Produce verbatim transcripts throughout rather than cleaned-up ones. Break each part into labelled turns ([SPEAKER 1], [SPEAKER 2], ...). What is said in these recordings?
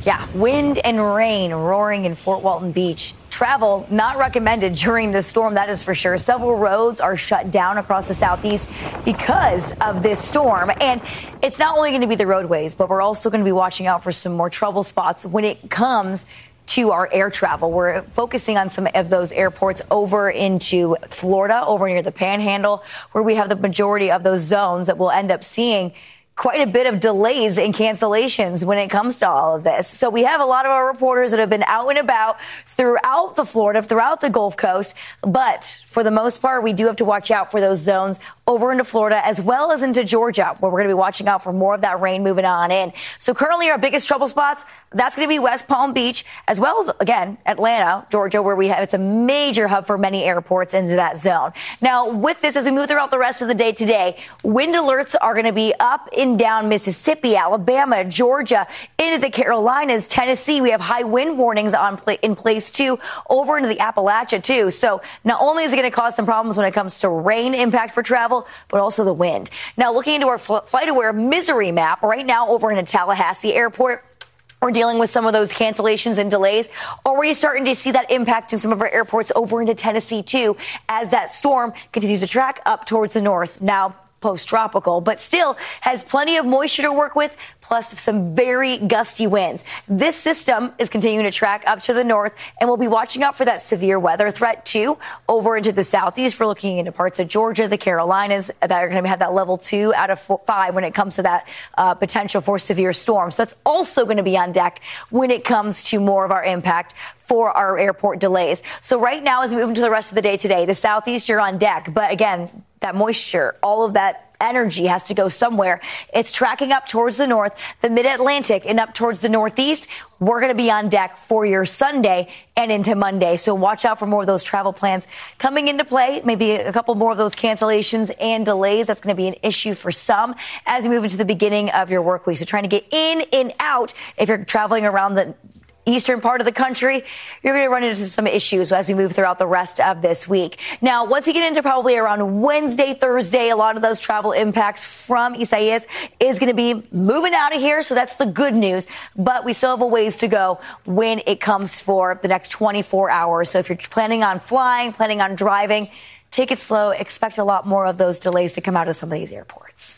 [SPEAKER 1] Yeah, wind and rain roaring in Fort Walton Beach. Travel not recommended during the storm, that is for sure. Several roads are shut down across the southeast because of this storm. And it's not only going to be the roadways, but we're also going to be watching out for some more trouble spots when it comes to our air travel. We're focusing on some of those airports over into Florida, over near the Panhandle, where we have the majority of those zones that we'll end up seeing quite a bit of delays and cancellations when it comes to all of this. So we have a lot of our reporters that have been out and about throughout the Florida, throughout the Gulf Coast. But for the most part, we do have to watch out for those zones over into Florida as well as into Georgia, where we're going to be watching out for more of that rain moving on in. So currently our biggest trouble spots, that's going to be West Palm Beach, as well as, again, Atlanta, Georgia, where we have, it's a major hub for many airports into that zone. Now, with this, as we move throughout the rest of the day today, wind alerts are going to be up and down Mississippi, Alabama, Georgia, into the Carolinas, Tennessee. We have high wind warnings on pla- in place, too, over into the Appalachia, too. So not only is it going to cause some problems when it comes to rain impact for travel, but also the wind. Now, looking into our FlightAware misery map right now over in Tallahassee Airport, we're dealing with some of those cancellations and delays. Already starting to see that impact in some of our airports over into Tennessee, too, as that storm continues to track up towards the north. Now, post-tropical, but still has plenty of moisture to work with, plus some very gusty winds. This system is continuing to track up to the north, and we'll be watching out for that severe weather threat, too, over into the southeast. We're looking into parts of Georgia, the Carolinas, that are going to have that level two out of four, five when it comes to that uh, potential for severe storms. So that's also going to be on deck when it comes to more of our impact for our airport delays. So right now, as we move into the rest of the day today, the southeast, you're on deck. But again, that moisture, all of that energy has to go somewhere. It's tracking up towards the north, the mid-Atlantic, and up towards the northeast. We're going to be on deck for your Sunday and into Monday. So watch out for more of those travel plans coming into play. Maybe a couple more of those cancellations and delays. That's going to be an issue for some as we move into the beginning of your work week. So trying to get in and out if you're traveling around the eastern part of the country, you're going to run into some issues as we move throughout the rest of this week. Now, once you get into probably around Wednesday, Thursday, a lot of those travel impacts from Isaias is going to be moving out of here. So that's the good news. But we still have a ways to go when it comes for the next twenty-four hours. So if you're planning on flying, planning on driving, take it slow. Expect a lot more of those delays to come out of some of these airports.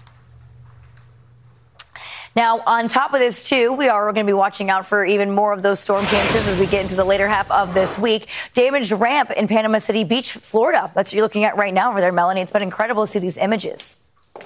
[SPEAKER 1] Now, on top of this, too, we are going to be watching out for even more of those storm chances as we get into the later half of this week. Damaged ramp in Panama City Beach, Florida. That's what you're looking at right now over there, Melanie. It's been incredible to see these images.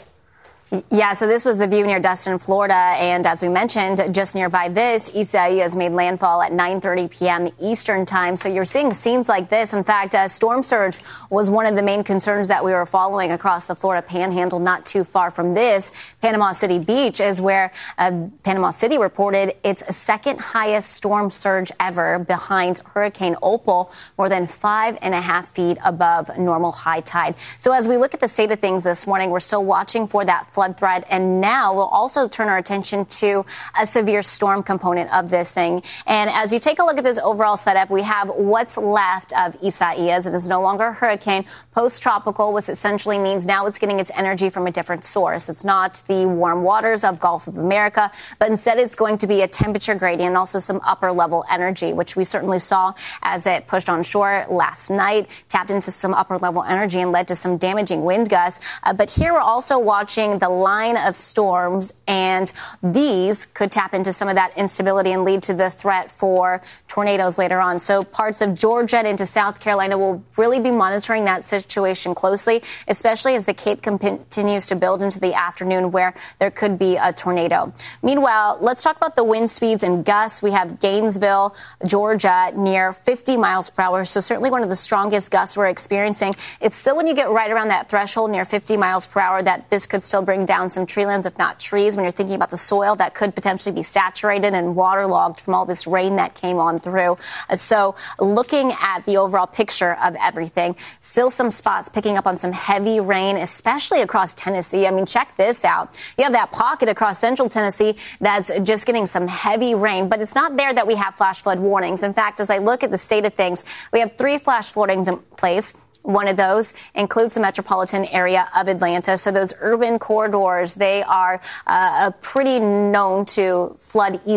[SPEAKER 2] Yeah, so this was the view near Destin, Florida, and as we mentioned, just nearby this, Isaias made landfall at nine thirty p.m. Eastern time. So you're seeing scenes like this. In fact, uh, storm surge was one of the main concerns that we were following across the Florida Panhandle. Not too far from this, Panama City Beach is where uh, Panama City reported its second highest storm surge ever, behind Hurricane Opal, more than five and a half feet above normal high tide. So as we look at the state of things this morning, we're still watching for that flood threat. And now we'll also turn our attention to a severe storm component of this thing. And as you take a look at this overall setup, we have what's left of Isaias. It is no longer a hurricane, post-tropical, which essentially means now it's getting its energy from a different source. It's not the warm waters of Gulf of America, but instead it's going to be a temperature gradient and also some upper level energy, which we certainly saw as it pushed on shore last night, tapped into some upper level energy and led to some damaging wind gusts. Uh, but here we're also watching the line of storms, and these could tap into some of that instability and lead to the threat for tornadoes later on. So parts of Georgia and into South Carolina will really be monitoring that situation closely, especially as the Cape continues to build into the afternoon where there could be a tornado. Meanwhile, let's talk about the wind speeds and gusts. We have Gainesville, Georgia, near fifty miles per hour. So certainly one of the strongest gusts we're experiencing. It's still when you get right around that threshold near fifty miles per hour that this could still bring down some tree lands, if not trees, when you're thinking about the soil that could potentially be saturated and waterlogged from all this rain that came on through. Uh, so looking at the overall picture of everything, still some spots picking up on some heavy rain, especially across Tennessee. I mean, check this out. You have that pocket across central Tennessee that's just getting some heavy rain, but it's not there that we have flash flood warnings. In fact, as I look at the state of things, we have three flash floodings in place. One of those includes the metropolitan area of Atlanta. So those urban corridors, they are uh, pretty known to flood easily.